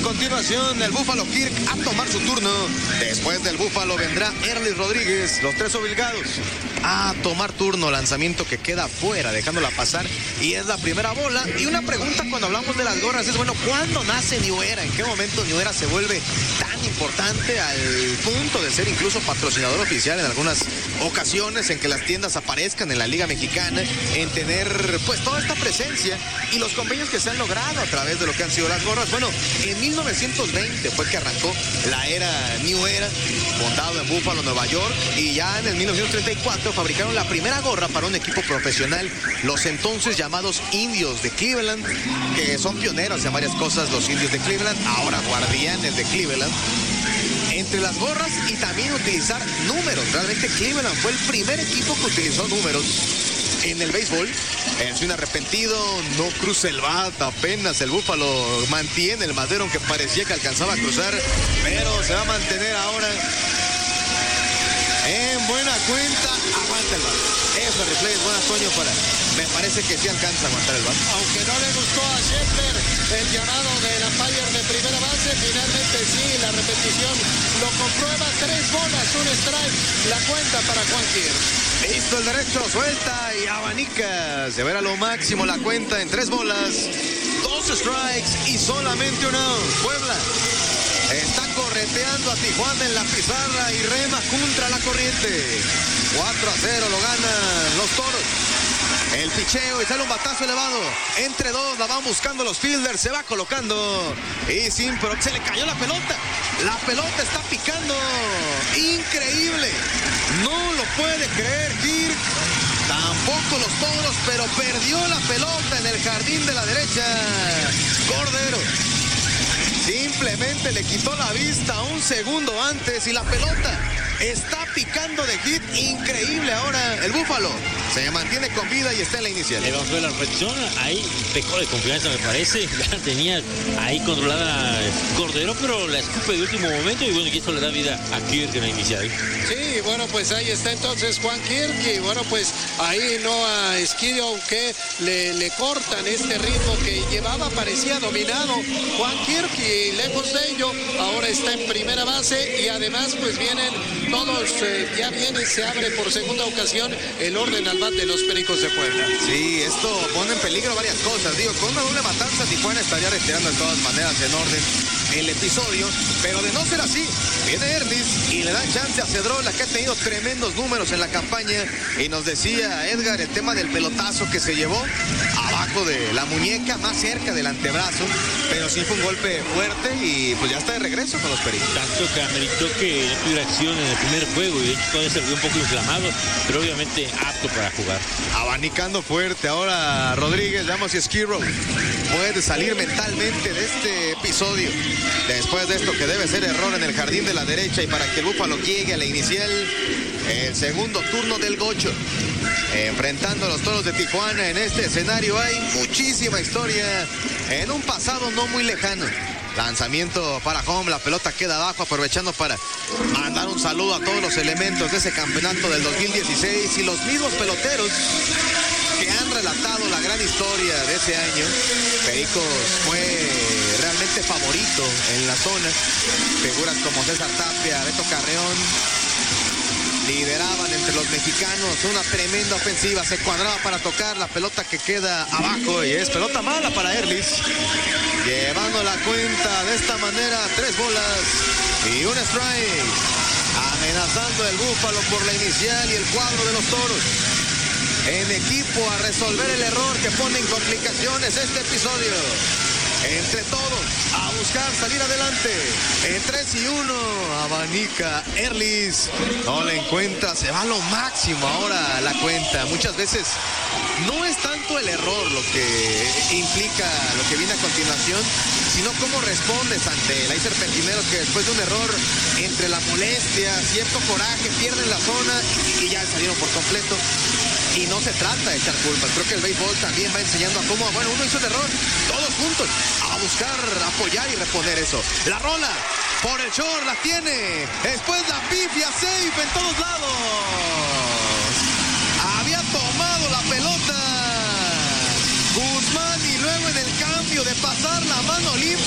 continuación, el Búfalo Kirk a tomar su turno. Después del Búfalo vendrá Erlis Rodríguez, los tres obligados a tomar turno. Lanzamiento que queda fuera, dejándola pasar. Y es la primera bola. Y una pregunta cuando hablamos de las gorras es, bueno, ¿cuándo nace New Era? ¿En qué momento New Era se vuelve tan importante al punto de ser incluso patrocinador oficial en algunas ocasiones, en que las tiendas aparezcan en la Liga Mexicana, en tener pues toda esta presencia y los convenios que se han logrado a través de lo que han sido las gorras? Bueno, en 1920 fue que arrancó la era New Era, fundado en Buffalo, Nueva York, y ya en el 1934 fabricaron la primera gorra para un equipo profesional, los entonces llamados Indios de Cleveland, que son pioneros en varias cosas los Indios de Cleveland, ahora Guardianes de Cleveland. Entre las gorras y también utilizar números. Realmente Cleveland fue el primer equipo que utilizó números en el béisbol. El swing arrepentido, no cruza el bat, apenas el Búfalo mantiene el madero, aunque parecía que alcanzaba a cruzar, pero se va a mantener ahora en buena cuenta. Aguanta el bat. Eso, replay es buena, Toño, para... Me parece que sí alcanza a aguantar el bat. Aunque no le gustó a Scheffler el llamado del umpire de primera base, finalmente sí, la repetición lo comprueba. 3 bolas, un strike, la cuenta para Juan Kirk. Listo el derecho, suelta y abanica. Se verá lo máximo la cuenta en 3 bolas, 2 strikes y solamente un out. Puebla está correteando a Tijuana en la pizarra y rema contra la corriente. 4-0 lo ganan los Toros. El picheo y sale un batazo elevado. Entre dos, la van buscando los fielders. Se va colocando. Y sin pero se le cayó la pelota. La pelota está picando. Increíble. No lo puede creer Kirk. Tampoco los Toros, pero perdió la pelota en el jardín de la derecha. Cordero simplemente le quitó la vista un segundo antes y la pelota está picando de hit. Increíble ahora el Búfalo. Se mantiene con vida y está en la inicial. Vamos a ver la repetición. Ahí pecó de confianza, me parece. La tenía ahí controlada Cordero, pero la escupe de último momento y bueno, y eso le da vida a Kirk en la inicial. Sí, bueno, pues ahí está entonces Juan Kirk y bueno, pues ahí Noah Esquidio, aunque le cortan este ritmo que llevaba, parecía dominado Juan Kirk, y lejos de ello, ahora está en primera base y además pues vienen todos, ya viene, se abre por segunda ocasión el orden al bat de los Pericos de Puebla. Sí, esto pone en peligro varias cosas. Digo, con una doble matanza Tijuana estaría retirando de todas maneras en orden el episodio, pero de no ser así, viene Erlis y le dan chance a Cedrola, que ha tenido tremendos números en la campaña, y nos decía Edgar el tema del pelotazo que se llevó abajo de la muñeca, más cerca del antebrazo, pero sí fue un golpe fuerte y pues ya está de regreso con los Pericos. Tanto que ameritó que no tuviera acción en el primer juego y de hecho todavía se vio un poco inflamado, pero obviamente apto para jugar. Abanicando fuerte ahora Rodríguez. Veamos si Skirrow puede salir mentalmente de este episodio después de esto que debe ser error en el jardín de la derecha, y para que el Búfalo llegue a la inicial, el segundo turno del Gocho enfrentando a los Toros de Tijuana. En este escenario hay muchísima historia en un pasado no muy lejano. Lanzamiento para home, la pelota queda abajo, aprovechando para mandar un saludo a todos los elementos de ese campeonato del 2016 y los mismos peloteros que han relatado la gran historia de ese año. Pericos fue realmente favorito en la zona. Figuras como César Tapia, Beto Carreón lideraban entre los mexicanos una tremenda ofensiva. Se cuadraba para tocar, la pelota que queda abajo y es pelota mala para Erlis, llevando la cuenta de esta manera, 3 bolas y un strike, amenazando el Búfalo por la inicial y el cuadro de los Toros en equipo a resolver el error que pone en complicaciones este episodio. Entre todos a buscar salir adelante. En 3-1 abanica Erlis, no le encuentra, se va a lo máximo ahora la cuenta. Muchas veces no es tanto el error lo que implica lo que viene a continuación, sino cómo respondes ante él. Hay serpentineros que después de un error, entre la molestia, cierto coraje, pierden la zona y ya salieron por completo. Y no se trata de echar culpas. Creo que el béisbol también va enseñando a cómo, bueno, uno hizo un error, todos juntos, a buscar apoyar y reponer eso. La rola por el short, la tiene. Después la pifia, safe en todos lados. Había tomado la pelota Guzmán y luego en el cambio de pasar la mano limpia.